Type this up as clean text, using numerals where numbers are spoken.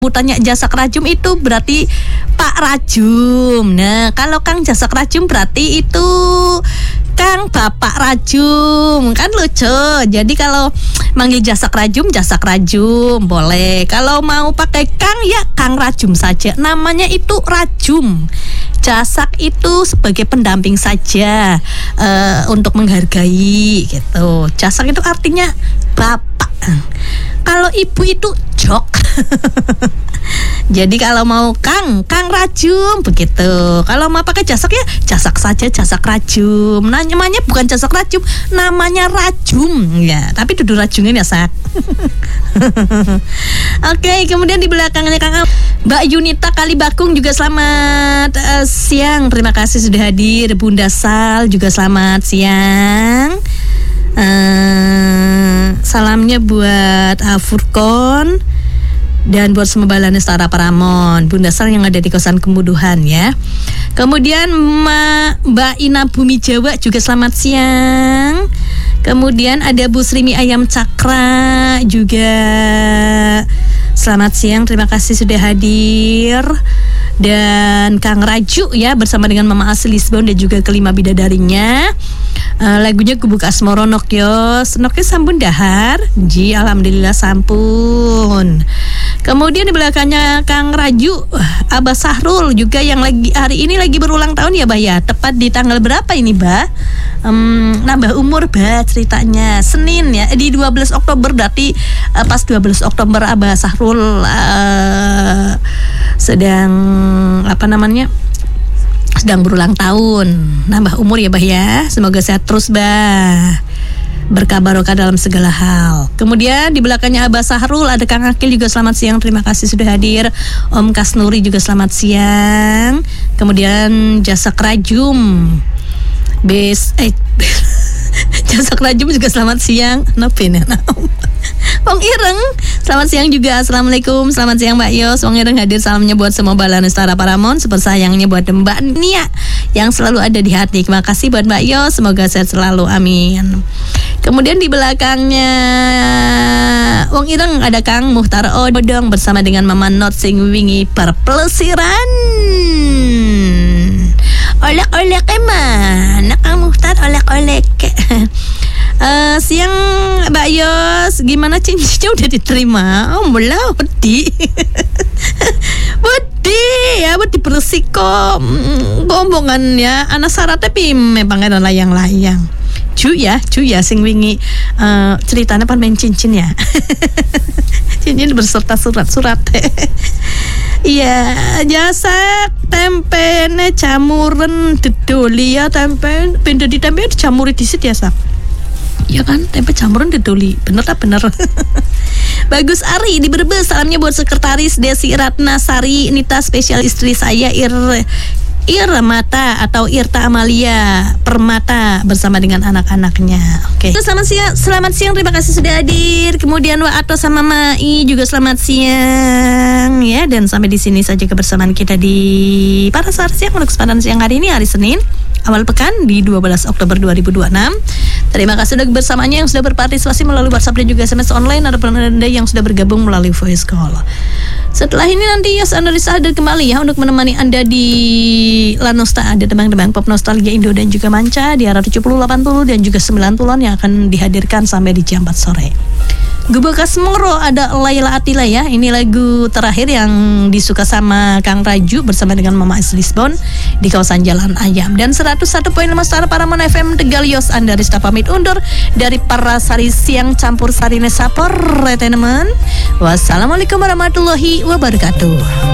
Tanya Jasak Rajum itu berarti Pak Rajum. Nah, kalau Kang Jasak Rajum berarti itu Kang Bapak Rajum. Kan lucu. Jadi kalau manggil Jasak Rajum boleh. Kalau mau pakai Kang ya Kang Rajum saja. Namanya itu Rajum. Jasak itu sebagai pendamping saja, untuk menghargai gitu. Jasak itu artinya bapak. Kalau ibu itu jok. Jadi kalau mau Kang Rajum begitu. Kalau mau pakai jasak ya jasak saja, Jasak Rajum. Namanya bukan Jasak Rajum, namanya Rajum ya. Tapi duduk rajungin ya sak. Oke, kemudian di belakangnya Kang Mbak Yunita Kalibakung juga selamat siang. Terima kasih sudah hadir. Bunda Sal juga selamat siang. Salamnya buat Furkon dan buat Semebala Nestara Paramon, Bunda Sal yang ada di kosan Kemuduhan ya. Kemudian Mbak Ina Bumi Jawa juga selamat siang. Kemudian ada Bu Srimi Ayam Cakra juga selamat siang. Terima kasih sudah hadir. Dan Kang Raju ya bersama dengan Mama Asli Lisbon dan juga kelima bidadarinya. Lagunya Gubuk Asmoro Nokyos sampun dahar. Ji alhamdulillah sampun. Kemudian di belakangnya Kang Raju, Abah Sahrul juga yang hari ini lagi berulang tahun ya, Bah ya. Tepat di tanggal berapa ini, Bah? Nambah umur, Bah, ceritanya. Senin ya, di 12 Oktober berarti pas 12 Oktober Abah Sahrul sedang sedang berulang tahun. Nambah umur ya, Bah ya. Semoga sehat terus, Bah. Berkah barokah dalam segala hal. Kemudian di belakangnya Abah Sahrul ada Kang Akil juga selamat siang. Terima kasih sudah hadir. Om Kasnuri juga selamat siang. Kemudian Jasak Rajum. Jasak Rajum juga selamat siang. Bang Ireng, selamat siang juga. Assalamualaikum, selamat siang Mbak Yos. Bang Ireng hadir, salamnya buat semua Bala Nestara Paramon. Super sayangnya buat Mbak Nia yang selalu ada di hati. Terima kasih buat Mbak Yos, semoga sehat selalu, amin. Kemudian di belakangnya Wong Ireng ada Kang Muhtar Odong bersama dengan Mama Not sing wingi perpelesiran. Olek-olek emang Kang Muhtar olek-olek. Siang Mbak Yos, gimana cincinnya udah diterima? Oh belah wedi. Wedi bersih kok. Gombongan ya, anak syaratnya pime pangeran layang-layang. Cu ya sing wingi ceritanya pan main cincin ya. Cincin berserta surat-surat. Iya, Jasak tempene camuren dedoli ya, tempe pindah di tempe dicamuri disit ya sak. Ya kan, tempe camuran dedoli. Bener. Bagus Ari di Brebes, salamnya buat sekretaris Desi Ratnasari Nita, spesial istri saya Irmata atau Irta Amalia Permata bersama dengan anak-anaknya. Oke. Selamat siang, terima kasih sudah hadir. Kemudian Wa Ato sama Mai juga selamat siang ya, dan sampai di sini saja kebersamaan kita di Parasar Siang untuk kesempatan siang hari ini, hari Senin awal pekan di 12 Oktober 2026. Terima kasih sudah bersamanya yang sudah berpartisipasi melalui WhatsApp dan juga SMS online. Ada Anda yang sudah bergabung melalui voice call. Setelah ini nanti Yos Analisa hadir kembali ya untuk menemani Anda di Lanosta. Ada tembang-tembang pop nostalgia Indo dan juga manca di arah 70, 80 dan juga 90-an yang akan dihadirkan sampai di jam 4 sore. Gubuk Asmoro ada Laila Atila ya. Ini lagu terakhir yang disuka sama Kang Raju bersama dengan Mama Asli Lisbon di kawasan Jalan Ayam. Dan 101.5 Star Paramon FM Tegal. Yos Anda Rista pamit undur dari Parasari Siang Campur Sari Nesapor Retenemen. Wassalamualaikum warahmatullahi wabarakatuh.